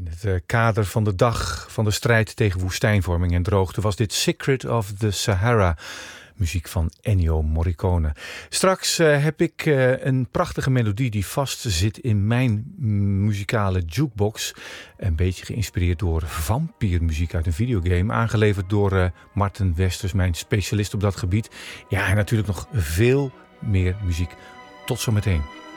het kader van de dag van de strijd tegen woestijnvorming en droogte was dit Secret of the Sahara, muziek van Ennio Morricone. Straks heb ik een prachtige melodie die vast zit in mijn muzikale jukebox. Een beetje geïnspireerd door vampiermuziek uit een videogame, aangeleverd door Marten Westers, mijn specialist op dat gebied. Ja, en natuurlijk nog veel meer muziek. Tot zometeen.